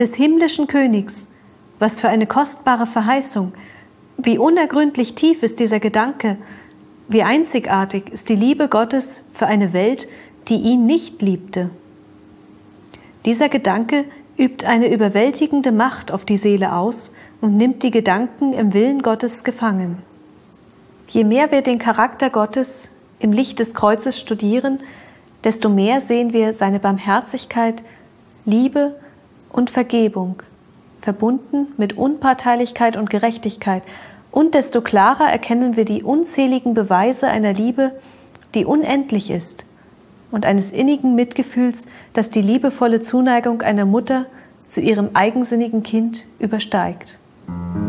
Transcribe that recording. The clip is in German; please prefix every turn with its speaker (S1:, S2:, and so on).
S1: des himmlischen Königs. Was für eine kostbare Verheißung! Wie unergründlich tief ist dieser Gedanke! Wie einzigartig ist die Liebe Gottes für eine Welt, die ihn nicht liebte! Dieser Gedanke übt eine überwältigende Macht auf die Seele aus und nimmt die Gedanken im Willen Gottes gefangen. Je mehr wir den Charakter Gottes im Licht des Kreuzes studieren, desto mehr sehen wir seine Barmherzigkeit, Liebe und Vergebung, verbunden mit Unparteilichkeit und Gerechtigkeit, und desto klarer erkennen wir die unzähligen Beweise einer Liebe, die unendlich ist, und eines innigen Mitgefühls, das die liebevolle Zuneigung einer Mutter zu ihrem eigensinnigen Kind übersteigt.